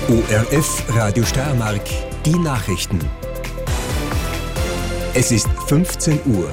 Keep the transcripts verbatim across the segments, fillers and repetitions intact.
O R F Radio Steiermark, die Nachrichten. Es ist fünfzehn Uhr.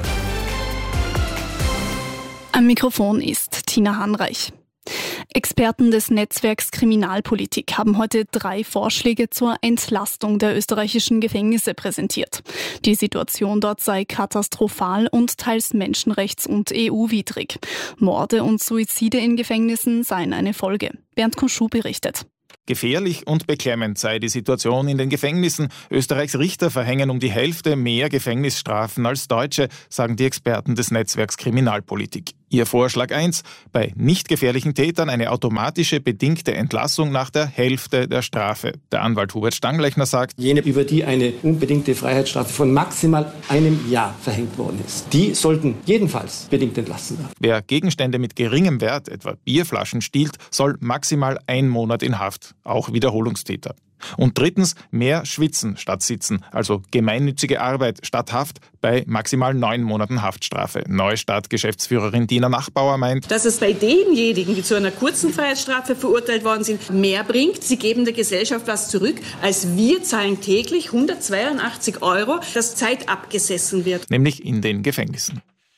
Am Mikrofon ist Tina Hanreich. Experten des Netzwerks Kriminalpolitik haben heute drei Vorschläge zur Entlastung der österreichischen Gefängnisse präsentiert. Die Situation dort sei katastrophal und teils menschenrechts- und E U-widrig. Morde und Suizide in Gefängnissen seien eine Folge. Bernd Konschuh berichtet. Gefährlich und beklemmend sei die Situation in den Gefängnissen. Österreichs Richter verhängen um die Hälfte mehr Gefängnisstrafen als Deutsche, sagen die Experten des Netzwerks Kriminalpolitik. Ihr Vorschlag eins: bei nicht gefährlichen Tätern eine automatische bedingte Entlassung nach der Hälfte der Strafe. Der Anwalt Hubert Stanglechner sagt, jene, über die eine unbedingte Freiheitsstrafe von maximal einem Jahr verhängt worden ist, die sollten jedenfalls bedingt entlassen werden. Wer Gegenstände mit geringem Wert, etwa Bierflaschen, stiehlt, soll maximal ein Monat in Haft, auch Wiederholungstäter. Und drittens, mehr Schwitzen statt Sitzen, also gemeinnützige Arbeit statt Haft bei maximal neun Monaten Haftstrafe. Neustadt-Geschäftsführerin Dina Nachbauer meint, dass es bei denjenigen, die zu einer kurzen Freiheitsstrafe verurteilt worden sind, mehr bringt. Sie geben der Gesellschaft was zurück, als wir zahlen täglich hundertzweiundachtzig Euro, das Zeit abgesessen wird. Nämlich in den Gefängnissen.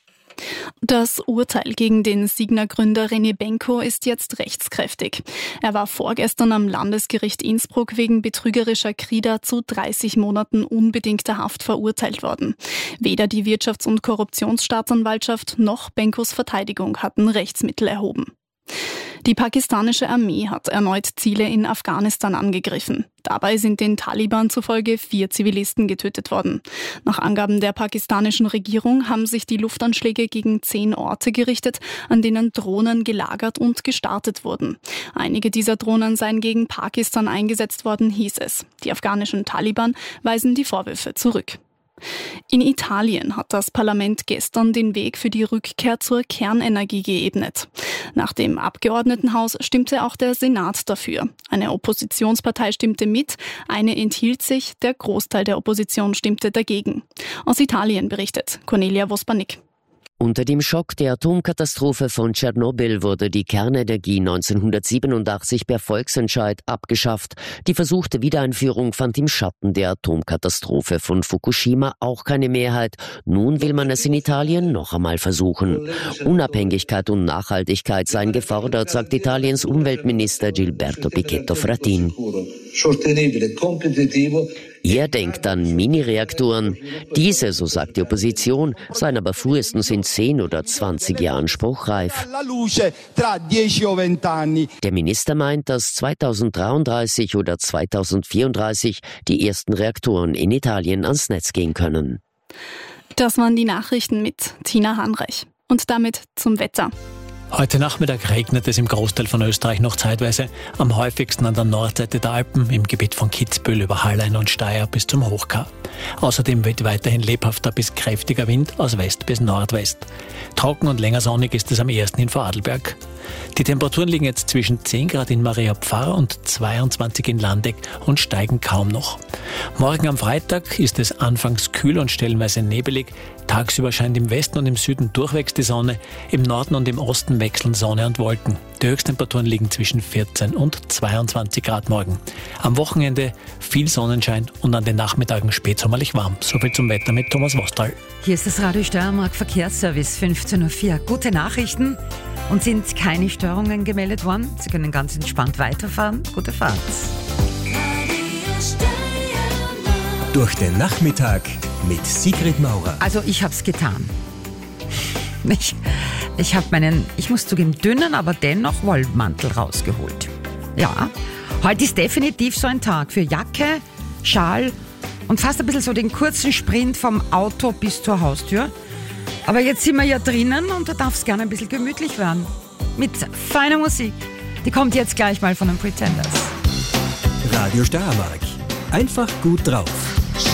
Das Urteil gegen den Signa-Gründer René Benko ist jetzt rechtskräftig. Er war vorgestern am Landesgericht Innsbruck wegen betrügerischer Krieger zu dreißig Monaten unbedingter Haft verurteilt worden. Weder die Wirtschafts- und Korruptionsstaatsanwaltschaft noch Benkos Verteidigung hatten Rechtsmittel erhoben. Die pakistanische Armee hat erneut Ziele in Afghanistan angegriffen. Dabei sind den Taliban zufolge vier Zivilisten getötet worden. Nach Angaben der pakistanischen Regierung haben sich die Luftanschläge gegen zehn Orte gerichtet, an denen Drohnen gelagert und gestartet wurden. Einige dieser Drohnen seien gegen Pakistan eingesetzt worden, hieß es. Die afghanischen Taliban weisen die Vorwürfe zurück. In Italien hat das Parlament gestern den Weg für die Rückkehr zur Kernenergie geebnet. Nach dem Abgeordnetenhaus stimmte auch der Senat dafür. Eine Oppositionspartei stimmte mit, eine enthielt sich, der Großteil der Opposition stimmte dagegen. Aus Italien berichtet Cornelia Vospanik. Unter dem Schock der Atomkatastrophe von Tschernobyl wurde die Kernenergie neunzehnhundertsiebenundachtzig per Volksentscheid abgeschafft. Die versuchte Wiedereinführung fand im Schatten der Atomkatastrophe von Fukushima auch keine Mehrheit. Nun will man es in Italien noch einmal versuchen. Unabhängigkeit und Nachhaltigkeit seien gefordert, sagt Italiens Umweltminister Gilberto Pichetto Fratin. Er denkt an Mini-Reaktoren. Diese, so sagt die Opposition, seien aber frühestens in zehn oder zwanzig Jahren spruchreif. Der Minister meint, dass zweitausenddreiunddreißig oder zweitausendvierunddreißig die ersten Reaktoren in Italien ans Netz gehen können. Das waren die Nachrichten mit Tina Hanreich. Und damit zum Wetter. Heute Nachmittag regnet es im Großteil von Österreich noch zeitweise, am häufigsten an der Nordseite der Alpen, im Gebiet von Kitzbühel über Hallein und Steyr bis zum Hochkar. Außerdem weht weiterhin lebhafter bis kräftiger Wind aus West bis Nordwest. Trocken und länger sonnig ist es am ehesten in Vorarlberg. Die Temperaturen liegen jetzt zwischen zehn Grad in Maria Pfarr und zweiundzwanzig in Landeck und steigen kaum noch. Morgen am Freitag ist es anfangs kühl und stellenweise nebelig. Tagsüber scheint im Westen und im Süden durchwegs die Sonne, im Norden und im Osten wechseln Sonne und Wolken. Die Höchsttemperaturen liegen zwischen vierzehn und zweiundzwanzig Grad morgen. Am Wochenende viel Sonnenschein und an den Nachmittagen spätsommerlich warm. Soviel zum Wetter mit Thomas Wostal. Hier ist das Radio Steiermark Verkehrsservice, fünfzehn Uhr vier. Gute Nachrichten und sind keine Störungen gemeldet worden. Sie können ganz entspannt weiterfahren. Gute Fahrt. Durch den Nachmittag mit Sigrid Maurer. Also ich habe es getan. Ich, ich habe meinen, ich muss zugeben, dünnen, aber dennoch Wollmantel rausgeholt. Ja, heute ist definitiv so ein Tag für Jacke, Schal und fast ein bisschen so den kurzen Sprint vom Auto bis zur Haustür. Aber jetzt sind wir ja drinnen und da darf es gerne ein bisschen gemütlich werden. Mit feiner Musik. Die kommt jetzt gleich mal von den Pretenders. Radio Steiermark. Einfach gut drauf.